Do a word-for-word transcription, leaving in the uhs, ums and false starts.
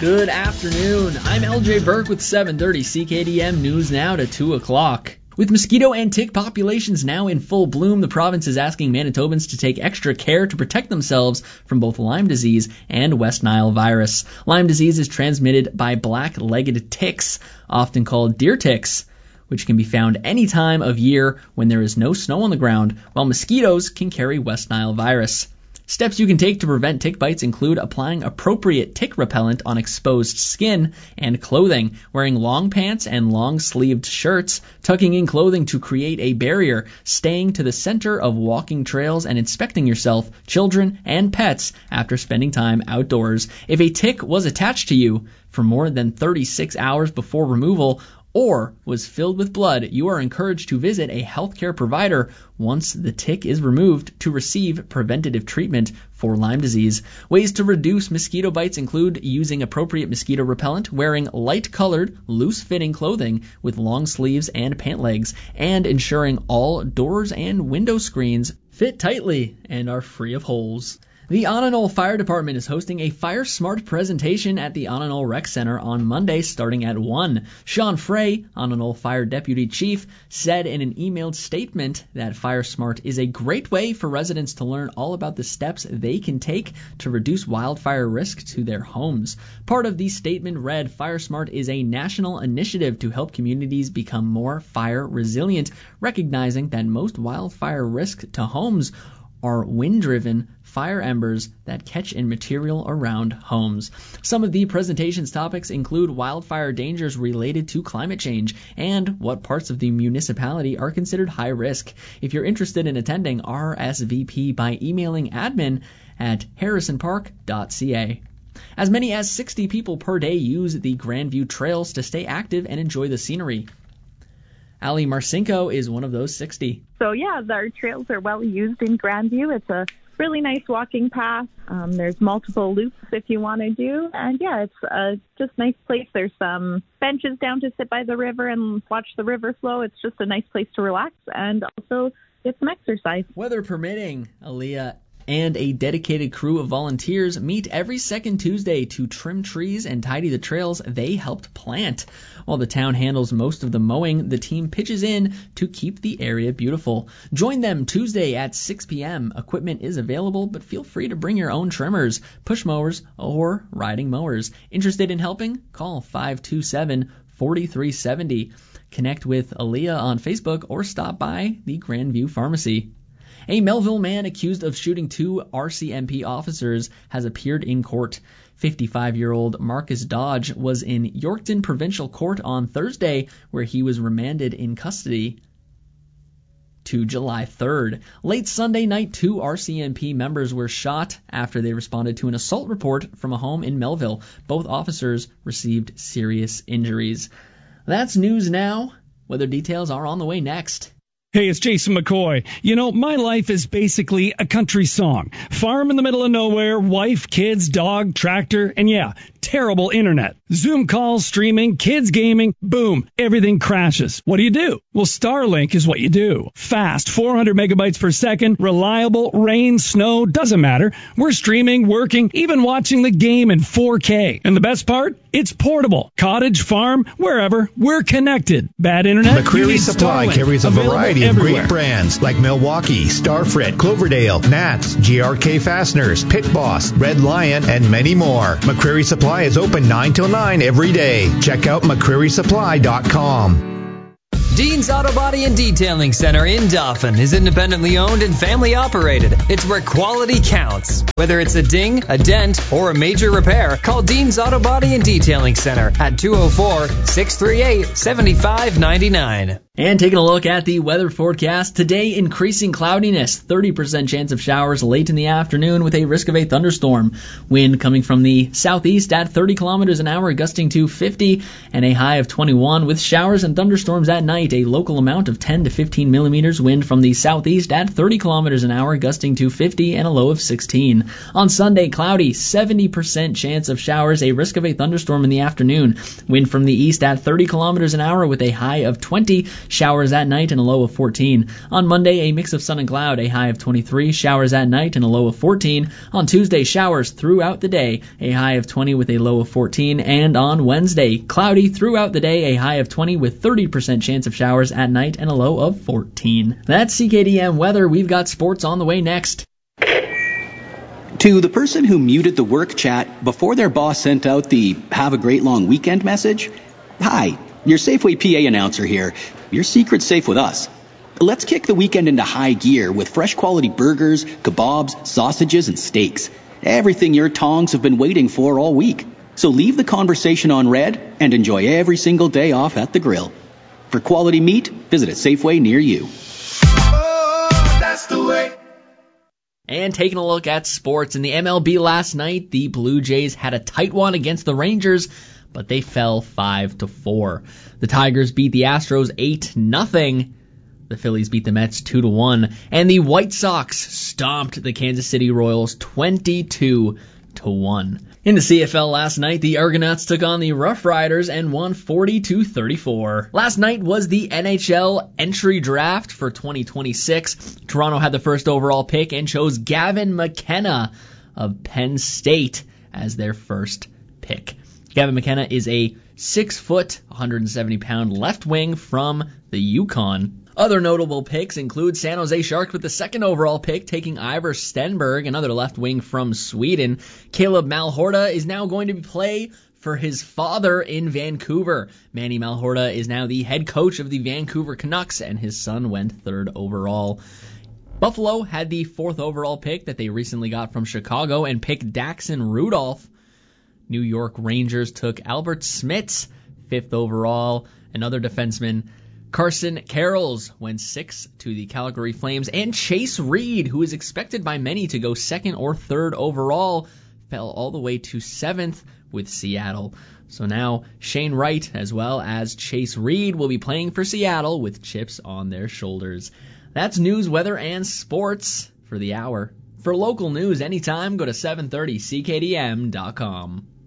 Good afternoon. I'm L J Burke with seven thirty C K D M News Now to two o'clock. With mosquito and tick populations now in full bloom, the province is asking Manitobans to take extra care to protect themselves from both Lyme disease and West Nile virus. Lyme disease is transmitted by black-legged ticks, often called deer ticks, which can be found any time of year when there is no snow on the ground, while mosquitoes can carry West Nile virus. Steps you can take to prevent tick bites include applying appropriate tick repellent on exposed skin and clothing, wearing long pants and long-sleeved shirts, tucking in clothing to create a barrier, staying to the center of walking trails, and inspecting yourself, children, and pets after spending time outdoors. If a tick was attached to you for more than thirty-six hours before removal, or was filled with blood, you are encouraged to visit a healthcare provider once the tick is removed to receive preventative treatment for Lyme disease. Ways to reduce mosquito bites include using appropriate mosquito repellent, wearing light-colored, loose-fitting clothing with long sleeves and pant legs, and ensuring all doors and window screens fit tightly and are free of holes. The Onanol Fire Department is hosting a Fire Smart presentation at the Onanol Rec Center on Monday starting at one. Sean Frey, Onanol Fire Deputy Chief, said in an emailed statement that Fire Smart is a great way for residents to learn all about the steps they can take to reduce wildfire risk to their homes. Part of the statement read, Fire Smart is a national initiative to help communities become more fire resilient, recognizing that most wildfire risk to homes are wind-driven fire embers that catch in material around homes. Some of the presentation's topics include wildfire dangers related to climate change and what parts of the municipality are considered high risk. If you're interested in attending, R S V P by emailing admin at harrison park dot c a. As many as sixty people per day use the Grandview trails to stay active and enjoy the scenery. Ali Marcinko is one of those sixty. So yeah, our trails are well used in Grandview. It's a really nice walking path. Um, there's multiple loops if you want to do. And yeah, it's a just nice place. There's some benches down to sit by the river and watch the river flow. It's just a nice place to relax and also get some exercise. Weather permitting, Aaliyah and a dedicated crew of volunteers meet every second Tuesday to trim trees and tidy the trails they helped plant. While the town handles most of the mowing, the team pitches in to keep the area beautiful. Join them Tuesday at six p.m. Equipment is available, but feel free to bring your own trimmers, push mowers, or riding mowers. Interested in helping? Call five two seven, four three seven zero. Connect with Aaliyah on Facebook or stop by the Grandview Pharmacy. A Melville man accused of shooting two R C M P officers has appeared in court. fifty-five-year-old Marcus Dodge was in Yorkton Provincial Court on Thursday, where he was remanded in custody to July third. Late Sunday night, two R C M P members were shot after they responded to an assault report from a home in Melville. Both officers received serious injuries. That's news now. Weather details are on the way next. Hey, it's Jason McCoy. You know, my life is basically a country song. Farm in the middle of nowhere, wife, kids, dog, tractor, and yeah, terrible internet. Zoom calls, streaming, kids gaming, boom, everything crashes. What do you do? Well, Starlink is what you do. Fast, four hundred megabytes per second, reliable, rain, snow, doesn't matter. We're streaming, working, even watching the game in four K. And the best part? It's portable. Cottage, farm, wherever, we're connected. Bad internet? McCreary Supply Starlink. carries a Available variety of everywhere. great brands like Milwaukee, Starfrit, Cloverdale, Nats, G R K Fasteners, Pit Boss, Red Lion, and many more. McCreary Supply is open nine till nine every day. Check out McCreary Supply dot com. Dean's Auto Body and Detailing Center in Dauphin is independently owned and family operated. It's where quality counts. Whether it's a ding, a dent, or a major repair, call Dean's Auto Body and Detailing Center at two oh four, six three eight, seven five nine nine. And taking a look at the weather forecast, today increasing cloudiness, thirty percent chance of showers late in the afternoon with a risk of a thunderstorm. Wind coming from the southeast at thirty kilometers an hour, gusting to fifty, and a high of twenty-one with showers and thunderstorms at night. A local amount of ten to fifteen millimeters. Wind from the southeast at thirty kilometers an hour, gusting to fifty, and a low of sixteen. On Sunday, cloudy, seventy percent chance of showers, a risk of a thunderstorm in the afternoon. Wind from the east at thirty kilometers an hour with a high of twenty. Showers at night and a low of fourteen. On Monday, a mix of sun and cloud, a high of twenty-three. Showers at night and a low of fourteen. On Tuesday, showers throughout the day, a high of twenty with a low of fourteen. And on Wednesday, cloudy throughout the day, a high of twenty with thirty percent chance of showers at night and a low of fourteen. That's C K D M weather. We've got sports on the way next. To the person who muted the work chat before their boss sent out the "have a great long weekend" message, hi, your Safeway P A announcer here. Your secret's safe with us. Let's kick the weekend into high gear with fresh quality burgers, kebabs, sausages, and steaks. Everything your tongs have been waiting for all week. So leave the conversation on red and enjoy every single day off at the grill. For quality meat, visit a Safeway near you. Oh, that's the way. And taking a look at sports, in the M L B last night, the Blue Jays had a tight one against the Rangers, but they fell five to four. The Tigers beat the Astros eight nothing. The Phillies beat the Mets two to one, and the White Sox stomped the Kansas City Royals twenty-two to one. In the C F L last night, the Argonauts took on the Rough Riders and won forty-two thirty-four. Last night was the N H L entry draft for twenty twenty-six. Toronto had the first overall pick and chose Gavin McKenna of Penn State as their first pick. Gavin McKenna is a six foot, one hundred seventy pound left wing from the Yukon. Other notable picks include San Jose Sharks with the second overall pick, taking Ivar Stenberg, another left wing from Sweden. Caleb Malhorta is now going to play for his father in Vancouver. Manny Malhorta is now the head coach of the Vancouver Canucks, and his son went third overall. Buffalo had the fourth overall pick that they recently got from Chicago and picked Daxon Rudolph. New York Rangers took Albert Smits, fifth overall, another defenseman. Carson Carrolls went sixth to the Calgary Flames, and Chase Reed, who is expected by many to go second or third overall, fell all the way to seventh with Seattle. So now Shane Wright as well as Chase Reed will be playing for Seattle with chips on their shoulders. That's news, weather, and sports for the hour. For local news anytime, go to seven thirty C K D M dot com.